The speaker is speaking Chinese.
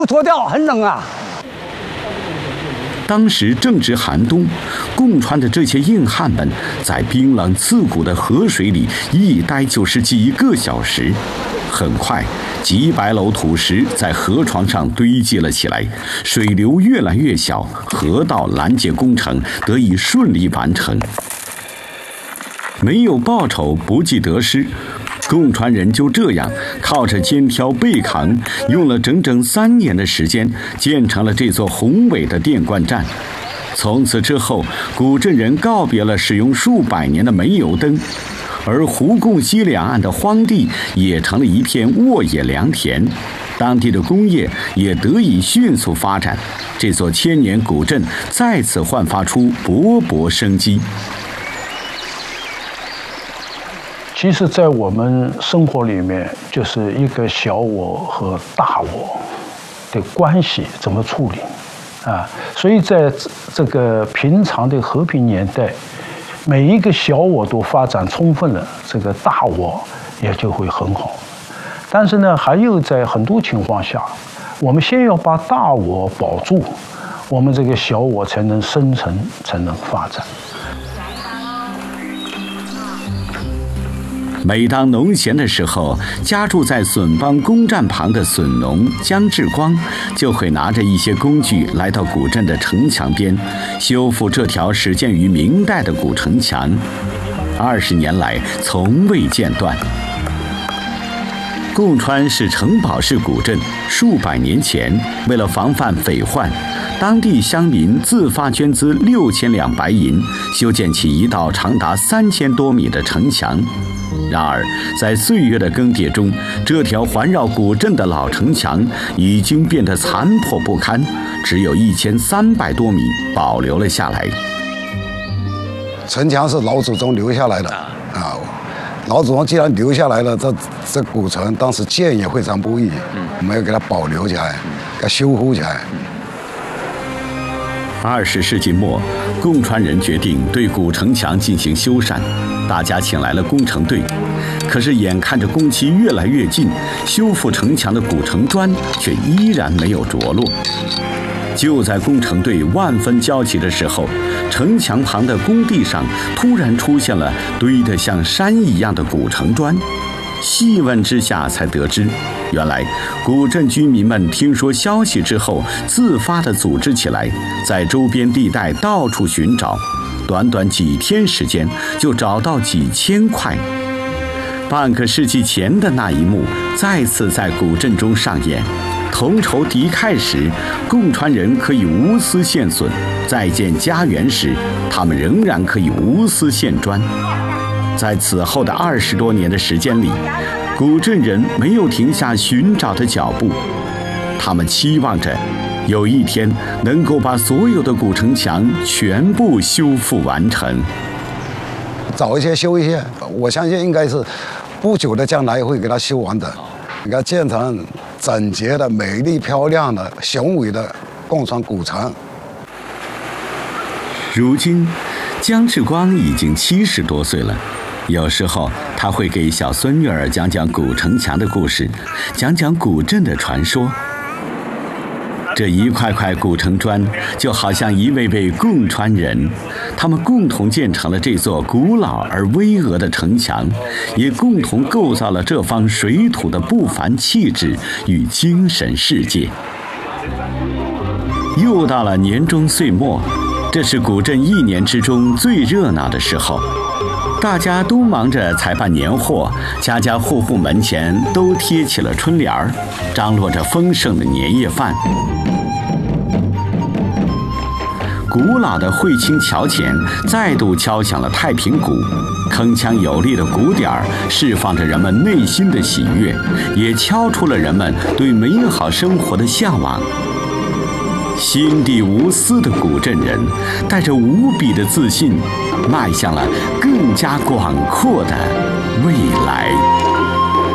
不脱掉，很冷啊。 当时正值寒冬，贡川的这些硬汉们在冰冷刺骨的河水里一待就是几个小时。很快，几百篓土石在河床上堆积了起来，水流越来越小，河道拦截工程得以顺利完成。没有报酬，不计得失。贡川人就这样靠着肩挑背扛，用了整整3年的时间，建成了这座宏伟的电灌站。从此之后，古镇人告别了使用数百年的煤油灯，而湖贡西两岸的荒地也成了一片沃野良田，当地的工业也得以迅速发展，这座千年古镇再次焕发出勃勃生机。 其实，在我们生活里面，就是一个小我和大我的关系怎么处理啊？所以在这个平常的和平年代，每一个小我都发展充分了，这个大我也就会很好。但是呢，还有在很多情况下，我们先要把大我保住，我们这个小我才能生存，才能发展。 每当农闲的时候，家住在笋帮公站旁的笋农姜志光就会拿着一些工具来到古镇的城墙边，修复这条始建于明代的古城墙，20年来从未间断。贡川是城堡式古镇，数百年前为了防范匪患，当地乡民自发捐资6000两白银，修建起一道长达3000多米的城墙。然而，在岁月的更迭中，这条环绕古镇的老城墙已经变得残破不堪，只有1300多米保留了下来。 城墙是老祖宗留下来的啊，老祖宗既然留下来了，这古城当时建也非常不易，我们要给它保留起来，给它修复起来。 20世纪末，贡川人决定对古城墙进行修缮，大家请来了工程队。可是眼看着工期越来越近，修复城墙的古城砖却依然没有着落。就在工程队万分焦急的时候，城墙旁的工地上突然出现了堆得像山一样的古城砖。细问之下才得知，原来古镇居民们听说消息之后，自发地组织起来，在周边地带到处寻找，短短几天时间就找到几千块。半个世纪前的那一幕再次在古镇中上演。同仇敌忾时，贡川人可以无私献笋；再建家园时，他们仍然可以无私献砖。在此后的20多年的时间里，古镇人没有停下寻找的脚步，他们期望着有一天能够把所有的古城墙全部修复完成。 早一些修一些，我相信应该是不久的将来会给它修完的，给它建成整洁的、美丽漂亮的、雄伟的贡川古城。 如今，姜志光已经70多岁了。有时候他会给小孙女儿讲讲古城墙的故事，讲讲古镇的传说。这一块块古城砖就好像一位位贡川人，他们共同建成了这座古老而巍峨的城墙，也共同构造了这方水土的不凡气质与精神世界。又到了年终岁末，这是古镇1年之中最热闹的时候。大家都忙着采办年货，家家户户门前都贴起了春联儿，张罗着丰盛的年夜饭。古老的惠清桥前再度敲响了太平鼓，铿锵有力的鼓点儿释放着人们内心的喜悦，也敲出了人们对美好生活的向往。心地无私的古镇人，带着无比的自信，迈向了更加广阔的未来。